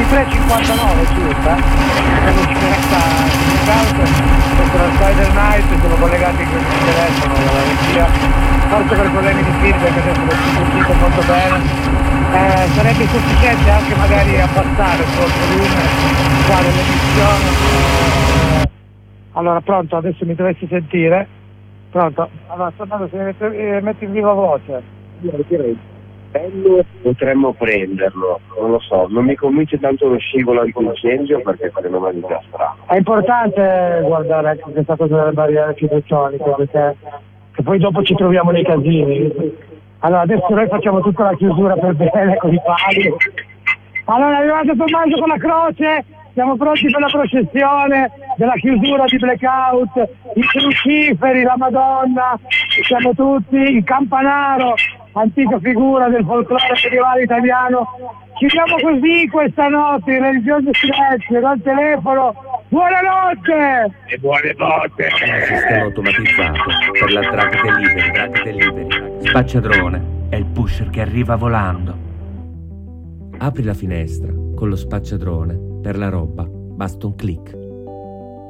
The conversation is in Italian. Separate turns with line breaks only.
23,59 circa, siamo in diretta questo è Spider Night, sono collegati con il telefono dalla regia, forse per problemi di feedback adesso lo sentite molto bene, sarebbe sufficiente anche magari abbassare il suo volume qua dell'emissione. Allora pronto, adesso mi dovessi sentire, pronto, allora sto andando, se metti in viva voce. Io direi bello, potremmo prenderlo, non lo so, non mi convince tanto lo scivolo antincendio perché secondo me è strano. È importante guardare anche questa cosa delle barriere architettoniche perché che poi dopo ci troviamo nei casini. Allora adesso noi facciamo tutta la chiusura per bene con i pali. Allora è arrivato Tommaso con la croce, siamo pronti per la processione della chiusura di Blackout, i cruciferi, la Madonna, siamo tutti, il campanaro, antica figura del folklore medievale italiano. Chiudiamo così questa notte in religioso silenzio, dal telefono. Buonanotte!
E buonanotte!
Sistema automatizzato per la drag delivery. Spacciadrone è il pusher che arriva volando. Apri la finestra con lo spacciadrone, per la roba basta un click.